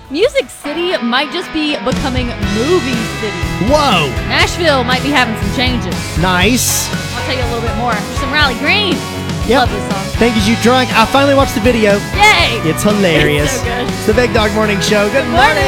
Music City might just be becoming Movie City. Whoa. Nashville might be having some changes. Nice. I'll tell you a little bit more. There's some Riley Green. Yep. Love this song. Thank you, Drunk. I finally watched the video. Yay! It's hilarious. It's so good. It's the Big Dog Morning Show. Good morning.